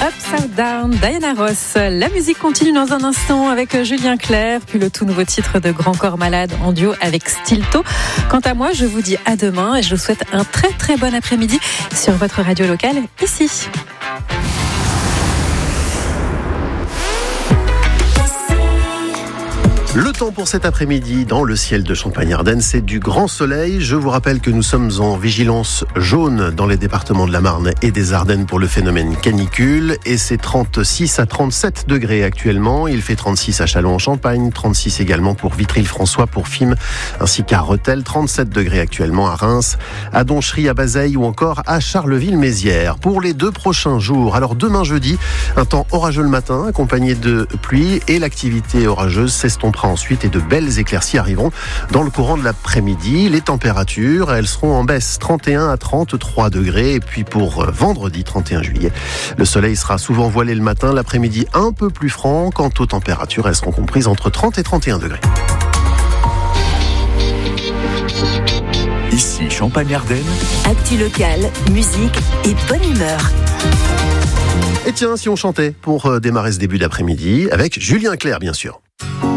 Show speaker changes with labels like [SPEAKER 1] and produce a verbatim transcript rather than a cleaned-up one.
[SPEAKER 1] Upside Down, Diana Ross. La musique continue dans un instant avec Julien Clerc, puis le tout nouveau titre de Grand Corps Malade en duo avec Stilto. Quant à moi, je vous dis à demain et je vous souhaite un très très bon après-midi sur votre radio locale ici.
[SPEAKER 2] Le temps pour cet après-midi dans le ciel de Champagne-Ardenne, c'est du grand soleil. Je vous rappelle que nous sommes en vigilance jaune dans les départements de la Marne et des Ardennes pour le phénomène canicule. Et c'est trente-six à trente-sept degrés actuellement. Il fait trente-six à Châlons-en-Champagne, trente-six également pour Vitry-le-François, pour Fismes, ainsi qu'à Rethel. trente-sept degrés actuellement à Reims, à Donchery, à Bazeilles ou encore à Charleville-Mézières. Pour les deux prochains jours, alors demain jeudi, un temps orageux le matin accompagné de pluie et l'activité orageuse s'estompera ensuite et de belles éclaircies arriveront dans le courant de l'après-midi. Les températures, elles seront en baisse, trente et un à trente-trois degrés. Et puis pour vendredi trente et un juillet, le soleil sera souvent voilé le matin, l'après-midi un peu plus franc. Quant aux températures, elles seront comprises entre trente et trente et un degrés.
[SPEAKER 3] Ici Champagne-Ardenne.
[SPEAKER 4] Actu locale, musique et bonne humeur.
[SPEAKER 2] Et tiens, si on chantait pour démarrer ce début d'après-midi avec Julien Clerc, bien sûr.